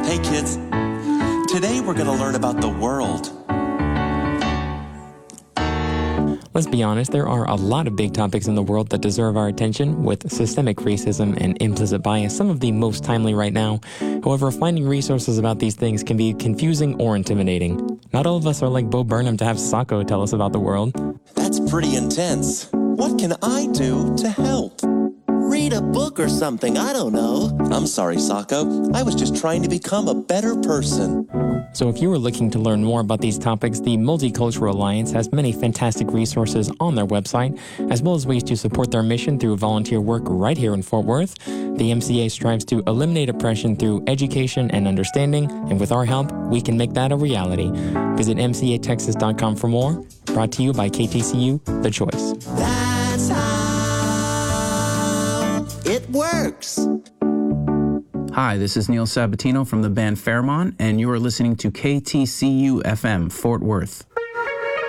Hey kids, today we're going to learn about the world. Let's be honest, there are a lot of big topics in the world that deserve our attention, with systemic racism and implicit bias some of the most timely right now. However, finding resources about these things can be confusing or intimidating. Not all of us are like Bo Burnham to have Sacco tell us about the world. That's pretty intense. What can I do to help? Read a book or something, I don't know. I'm sorry, Sacco. I was just trying to become a better person. So if you are looking to learn more about these topics, the Multicultural Alliance has many fantastic resources on their website, as well as ways to support their mission through volunteer work right here in Fort Worth. The MCA strives to eliminate oppression through education and understanding, and with our help, we can make that a reality. Visit mcatexas.com for more. Brought to you by KTCU, The Choice. That's how it works. Hi, this is Neil Sabatino from the band Fairmont, and you are listening to KTCU FM, Fort Worth.